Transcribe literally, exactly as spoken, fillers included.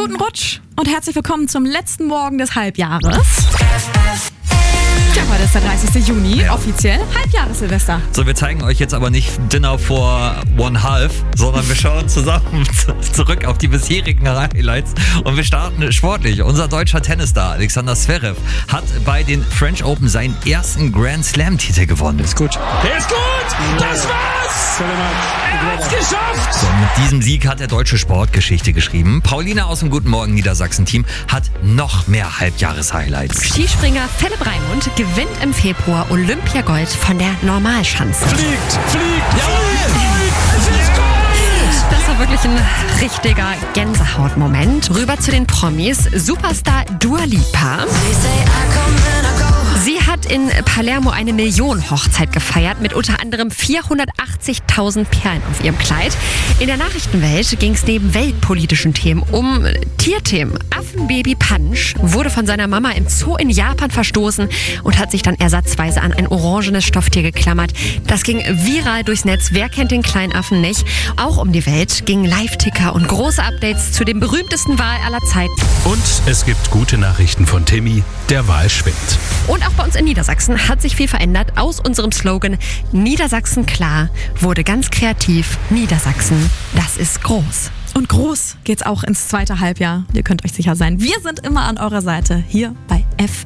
Guten Rutsch und herzlich willkommen zum letzten Morgen des Halbjahres. Ja, heute ist der dreißigster Juni, ja. Offiziell Halbjahres-Silvester. So, wir zeigen euch jetzt aber nicht Dinner for One Half, sondern wir schauen zusammen zurück auf die bisherigen Highlights und wir starten sportlich. Unser deutscher Tennisstar Alexander Zverev hat bei den French Open seinen ersten Grand Slam-Titel gewonnen. Ist gut. Der ist gut! Das war's! Er hat's geschafft! So, mit diesem Sieg hat der deutsche Sportgeschichte geschrieben. Paulina aus dem Guten Morgen Niedersachsen-Team hat noch mehr Halbjahres-Highlights. Skispringer Philipp Raimund gewinnt im Februar Olympiagold von der Normalschanze. Fliegt, fliegt, jawohl! Es ist Gold! Das war wirklich ein richtiger Gänsehautmoment. Rüber zu den Promis. Superstar Dua Lipa. Sie hat in Palermo eine Millionen-Hochzeit gefeiert mit unter anderem vierhundertachtzigtausend Perlen auf ihrem Kleid. In der Nachrichtenwelt ging es neben weltpolitischen Themen um Tierthemen. Affenbaby Punch wurde von seiner Mama im Zoo in Japan verstoßen und hat sich dann ersatzweise an ein orangenes Stofftier geklammert. Das ging viral durchs Netz. Wer kennt den kleinen Affen nicht? Auch um die Welt gingen Live-Ticker und große Updates zu dem berühmtesten Wal aller Zeiten. Und es gibt gute Nachrichten von Timmy, der Wal schwimmt. Und auch bei uns in Niedersachsen hat sich viel verändert. Aus unserem Slogan Niedersachsen klar wurde ganz kreativ Niedersachsen, das ist groß. Und groß geht's auch ins zweite Halbjahr. Ihr könnt euch sicher sein. Wir sind immer an eurer Seite hier bei F